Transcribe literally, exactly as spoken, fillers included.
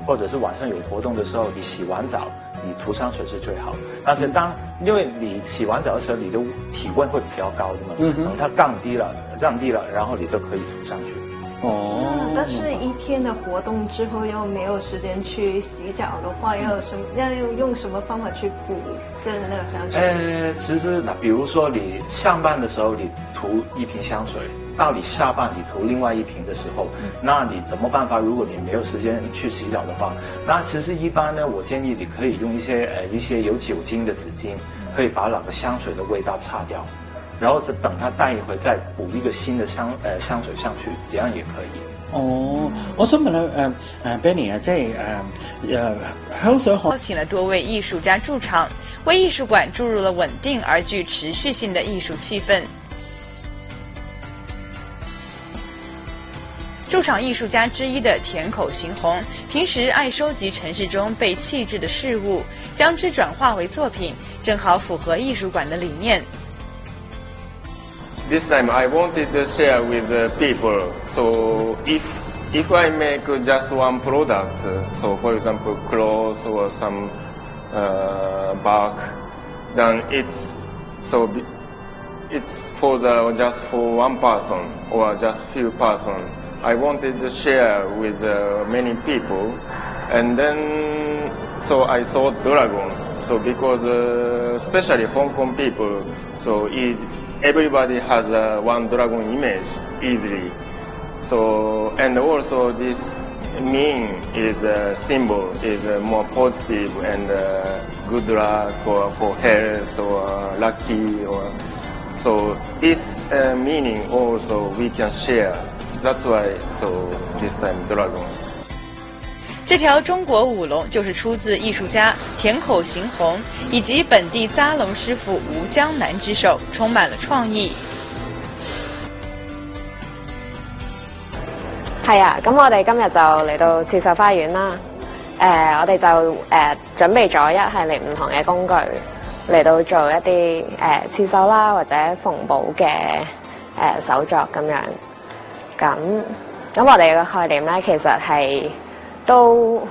或者是晚上有活动的时候，你洗完澡，你涂香水是最好的。但是当因为你洗完澡的时候，你的体温会比较高的嘛，嗯哼，它降低了，降低了，然后你就可以涂上去。 哦，但是一天的活动之后又没有时间去洗脚的话，要什么要用什么方法去补跟那个香水？ 呃，其实那比如说你上班的时候你涂一瓶香水，到你下班你涂另外一瓶的时候，嗯、那你怎么办法？如果你没有时间去洗澡的话，那其实一般呢，我建议你可以用一些呃一些有酒精的纸巾，可以把那个香水的味道擦掉。然後就等它帶一回，再補一個新的香誒、呃、香水上去，這樣也可以。 哦，我想問下誒誒 Benny 啊，即係誒誒香水行邀請了多位藝術家駐場，為藝術館注入了穩定而具持續性的藝術氣氛。駐場藝術家之一的田口行弘，平時愛收集城市中被棄置的事物，將之轉化為作品，正好符合藝術館的理念。 This time I wanted to share with the people. So if if I make just one product, so for example clothes or some uh, bag, then it's so it's for the just for one person or just few person. I wanted to share with uh, many people, and then so I thought Dragon. So because uh, especially Hong Kong people, so is everybody has uh, one dragon image easily. So and also this mean is a symbol is uh, more positive and uh, good luck or for health or uh, lucky or so this uh, meaning also we can share. That's why so this time dragon. 这条中国舞龙就是出自艺术家田口行弘以及本地扎龙师傅吴江南之手，充滿了創意。 係啊，咁我哋今日就嚟到刺繡花園啦。誒、呃，我哋就誒、呃、準備咗一系列唔同嘅工具嚟到做一啲誒、呃、刺繡啦，或者縫補嘅誒手作咁樣。咁咁我哋嘅概念咧，其實係都